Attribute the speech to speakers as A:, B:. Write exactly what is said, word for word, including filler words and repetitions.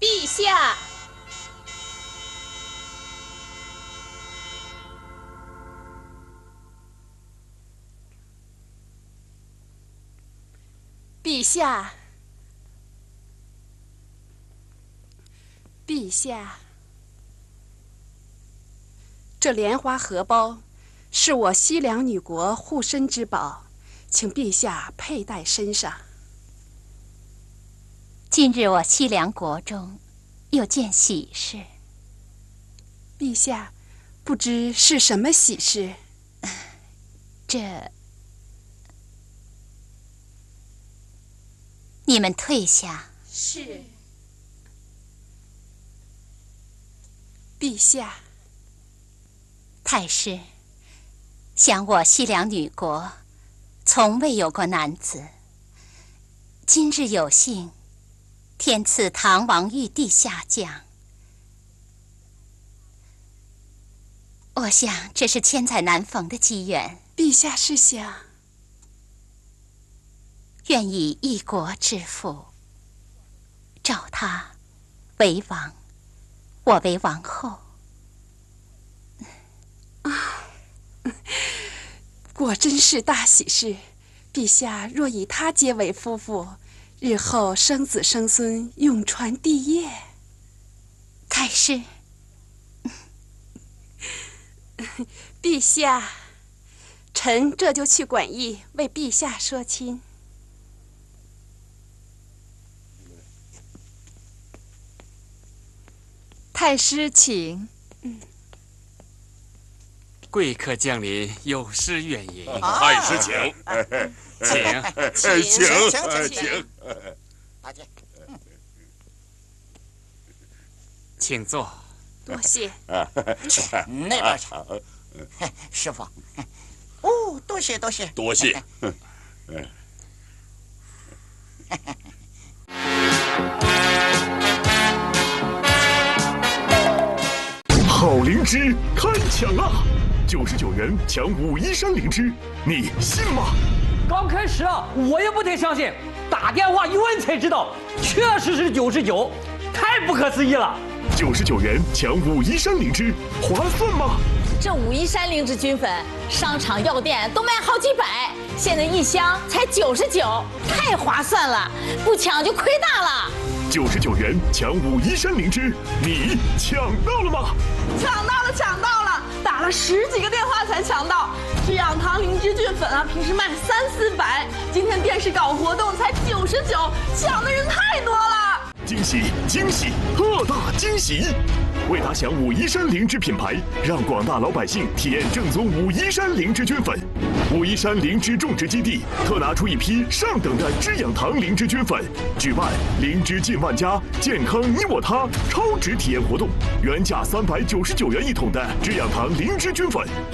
A: 陛下。陛下，陛下，这莲花荷包是我西凉女国护身之宝，请陛下佩戴身上。
B: 今日我西凉国中有件喜事，
A: 陛下，不知是什么喜事？
B: 这……你们退下。
A: 是。陛下。
B: 太师，想我西凉女国从未有过男子，今日有幸天赐唐王玉帝下降，我想这是千载难逢的机缘。
A: 陛下是想
B: 愿以一国之父，召他为王，我为王后。
A: 啊，果真是大喜事！陛下若以他结为夫妇，日后生子生孙，永传帝业。
B: 太师，
A: 陛下，臣这就去馆驿为陛下说亲。
C: 太师请。
A: 嗯。
D: 贵客降临，有失远迎。
E: 太师请，
D: 请，
E: 请，
F: 请，
E: 请。
F: 大姐，
D: 请坐。
A: 多谢。
F: 去那边去。师傅。哦，多谢多谢
E: 多谢。
G: 好灵芝开抢啦！九十九元抢武夷山灵芝，你信吗？
H: 刚开始啊，我也不太相信，打电话一问才知道，确实是九十九，太不可思议了。
G: 九十九元抢武夷山灵芝，划算吗？
I: 这武夷山灵芝菌粉，商场药店都卖好几百，现在一箱才九十九，太划算了，不抢就亏大了。
G: 九十九元抢武夷山灵芝，你抢到了吗？
J: 抢到了，抢到了！打了十几个电话才抢到。这养堂灵芝菌粉啊，平时卖三四百，今天电视搞活动才九十九，抢的人太多了。
G: 惊喜惊喜，特大惊喜！为打响武夷山灵芝品牌，让广大老百姓体验正宗武夷山灵芝菌粉。武夷山灵芝种植基地特拿出一批上等的知养堂灵芝菌粉，举办灵芝进万家，健康你我他超值体验活动，原价三百九十九元一桶的知养堂灵芝菌粉。